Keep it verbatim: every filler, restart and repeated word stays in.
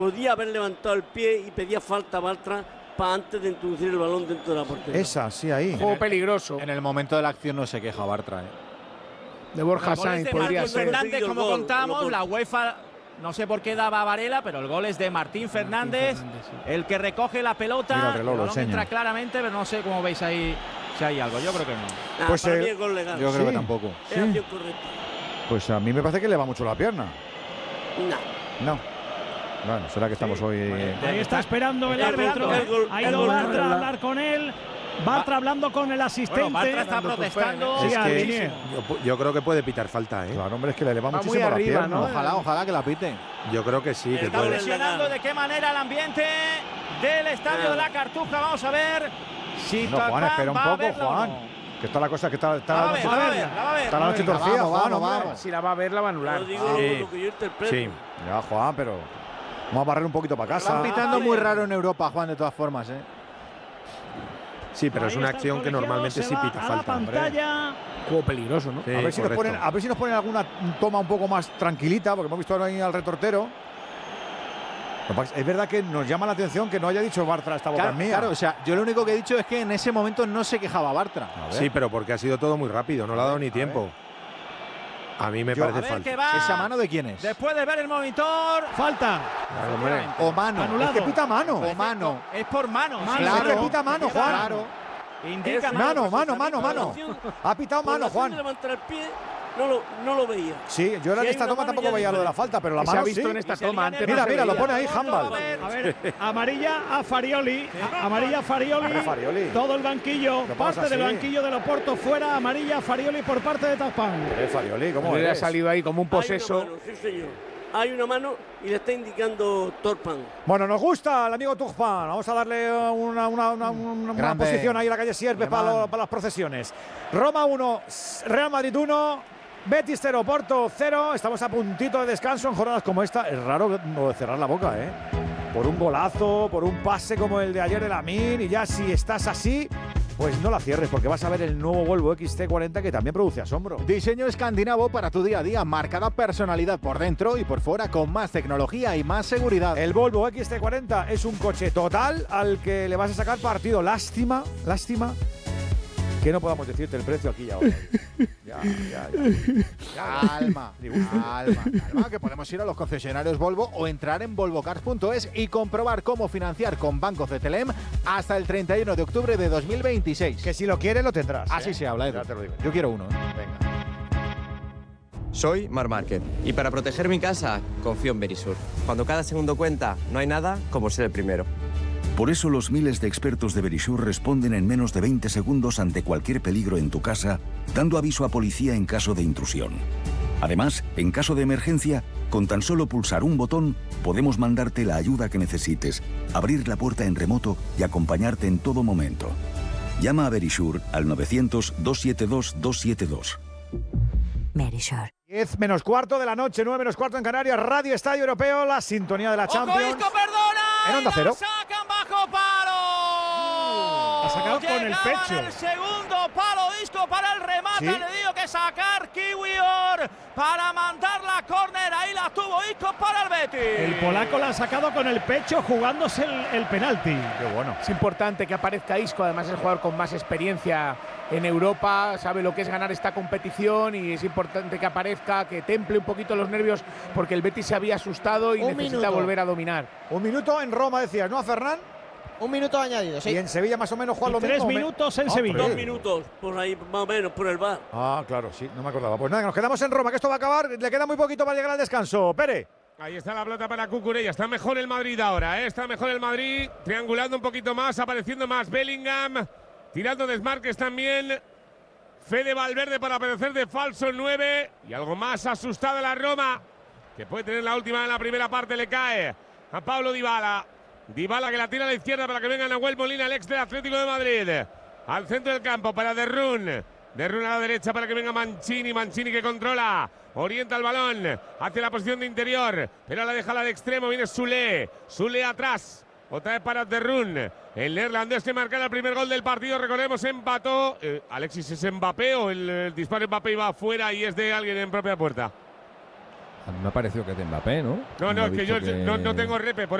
Podía haber levantado el pie y pedía falta a Bartra para antes de introducir el balón dentro de la portería. Esa, sí, ahí. Juego peligroso. En el momento de la acción no se queja Bartra, ¿eh? De Borja Sainz podría ser. Fernández, como gol, contamos, gol. la UEFA no sé por qué daba a Varela, pero el gol es de Martín Fernández, Martín Fernández, sí. el que recoge la pelota. Mira el reloj, el lo balón enseña. entra claramente, pero no sé cómo veis ahí si hay algo. Yo creo que no. Ah, Pues, para eh, mí es gol legal. Yo creo Sí. que tampoco. Es acción correcta. Pues a mí me parece que le va mucho la pierna. No. No. Bueno, será que estamos hoy. eh, Ahí está esperando el El árbitro. gol, el gol, Ha el ido gol. Bartra a hablar con él. Bartra hablando con el asistente. Bueno, Bartra está protestando. Sí, Es al que linier. yo, yo creo que puede pitar falta, ¿eh? Claro, hombre, es que le eleva Va muchísimo muy la arriba, pierna. ¿no? Ojalá, ojalá que la piten. Yo creo que sí, que Está puede. presionando de qué manera el ambiente del estadio de la Cartuja. Vamos a ver si No, Juan, Tarpán espera un va a poco, verlo o Juan. no. Que está la cosa que está, está La va a la ver, noche, la va a ver, la va a ver. está la noche Venga, torcida, vamos, Juan, vamos, hombre. vamos. Si la va a ver, la va a anular. Lo digo Sí. lo que yo interpreto. Sí. Ya, Juan, pero vamos a barrer un poquito para Están casa. pitando vale. muy raro en Europa, Juan, de todas formas, ¿eh? Sí, pero es Ahí una está el acción que colegiado, normalmente se sí va pita a la falta, hombre. pantalla. Juego peligroso, ¿no? Sí, A ver, si nos correcto. ponen, a ver si nos ponen alguna toma un poco más tranquilita, porque hemos visto ahora ahí al retortero. Lo que pasa Es verdad que nos llama la atención que no haya dicho Bartra esta boca Claro, mía. claro, o sea, yo lo único que he dicho es que en ese momento no se quejaba Bartra. A ver. Sí, pero porque ha sido todo muy rápido, no le ha dado ni tiempo. A mí me Yo- parece A ver falta. qué va. ¿Esa mano de quién es? Después de ver el monitor. Falta. Hombre, O mano. Anulado. Es que pita mano. O mano. Es por mano. Mano, sí, claro. Es que pita mano, Juan. Claro. Indica Es Mano, pues, mano, a mí mano, por la mano. acción- Ha pitado por la mano, acción Juan. de levantar el pie, no lo, no lo veía. Sí, yo en Si hay esta una toma mano, tampoco ya veía lo de la diferente. falta, pero la Se ha mano visto sí. en esta Y se toma liga antes. en Mira, no se mira, lo veía. pone ahí Otro, Handball. a ver. A ver, amarilla a Farioli. A- amarilla a Farioli. Hombre, Farioli. Todo el banquillo. ¿Qué Parte pasa del así? banquillo del Oporto fuera. Amarilla a Farioli por parte de Tarpán. Eh, Farioli, ¿cómo Le ha eres? salido ahí como un Hay una poseso. mano, sí, señor. Hay una mano y le está indicando Torpan. Bueno, nos gusta el amigo Turpan. Vamos a darle una, una, una, una- una Grande. posición ahí en la calle Sierpe para, Alemán. lo- para las procesiones. Roma uno, Real Madrid uno, Betis cero, Porto cero. Estamos a puntito de descanso en jornadas como esta. Es raro lo de cerrar la boca, ¿eh? Por un golazo, por un pase como el de ayer de Lamine. Y ya si estás así, pues no la cierres, porque vas a ver el nuevo Volvo X C cuarenta que también produce asombro. Diseño escandinavo para tu día a día, marcada personalidad por dentro y por fuera con más tecnología y más seguridad. El Volvo X C cuarenta es un coche total al que le vas a sacar partido. Lástima, lástima que no podamos decirte el precio aquí y ahora. Ya, ya, ya. Calma, calma, calma, que podemos ir a los concesionarios Volvo o entrar en volvocars punto es y comprobar cómo financiar con Banco Cetelem hasta el treinta y uno de octubre de dos mil veintiséis. Que si lo quieres lo tendrás. Así ¿eh? se habla, Edu. Ya te lo digo. Yo quiero uno, ¿eh? Venga. Soy Mar Márquez y para proteger mi casa confío en Verisur. Cuando cada segundo cuenta, no hay nada como ser el primero. Por eso los miles de expertos de Verisur responden en menos de veinte segundos ante cualquier peligro en tu casa, dando aviso a policía en caso de intrusión. Además, en caso de emergencia, con tan solo pulsar un botón, podemos mandarte la ayuda que necesites, abrir la puerta en remoto y acompañarte en todo momento. Llama a Verisur al novecientos, doscientos setenta y dos, doscientos setenta y dos. Verisur. diez menos cuarto de la noche, nueve menos cuarto en Canarias, Radio Estadio Europeo, la sintonía de la Ojo, Champions. Isco, perdona. En Onda y la Cero. sacan bajo palo. Ha sacado con el Llegaban pecho. el segundo palo, Isco para el remate. Sí. Le dio que sacar Kiwior para mandar la córner. Ahí la tuvo Isco para el Betis. El polaco la ha sacado con el pecho jugándose el, el penalti. Qué bueno. Es importante que aparezca Isco, además es el jugador con más experiencia en Europa, sabe lo que es ganar esta competición y es importante que aparezca, que temple un poquito los nervios porque el Betis se había asustado y Un necesita minuto. volver a dominar. Un minuto en Roma, decías, ¿no, Fernán? Un minuto añadido, sí. Y en Sevilla más o menos Juan Y lo tres mismo. ¿me- minutos en Ah, Sevilla. tres. Dos minutos, por ahí, más o menos, por el bar. Ah, claro, sí, no me acordaba. Pues nada, nos quedamos en Roma, que esto va a acabar. Le queda muy poquito para llegar al descanso. Pere. Ahí está la pelota para Cucurella. Está mejor el Madrid ahora, ¿eh? Está mejor el Madrid. Triangulando un poquito más, apareciendo más Bellingham. Tirando desmarques también. Fede Valverde para aparecer de falso nueve. Y algo más asustada la Roma, que puede tener la última en la primera parte. Le cae a Pablo Dybala. Dybala que la tira a la izquierda para que venga Nahuel Molina, el ex del Atlético de Madrid. Al centro del campo para De Roon. De Roon a la derecha para que venga Mancini. Mancini que controla. Orienta el balón hacia la posición de interior. Pero la deja la de extremo. Viene Sule. Sule atrás. Otra vez para De Roon. El neerlandés que marca el primer gol del partido. Recordemos, empató. Eh, Alexis, ¿es Mbappé o el, el disparo de Mbappé iba afuera y es de alguien en propia puerta? A mí me ha parecido que es de Mbappé, ¿no? No, no, Me ha es que dicho yo no, no tengo repe. Por